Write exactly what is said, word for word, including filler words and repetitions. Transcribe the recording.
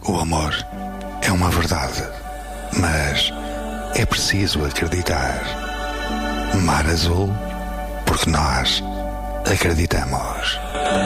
O amor é uma verdade, mas é preciso acreditar. Mar Azul, porque nós acreditamos.